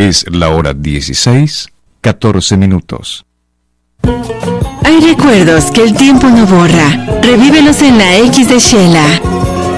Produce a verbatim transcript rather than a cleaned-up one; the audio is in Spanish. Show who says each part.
Speaker 1: Es la hora dieciséis, catorce minutos.
Speaker 2: Hay recuerdos que el tiempo no borra. Revívelos en la X de Shela.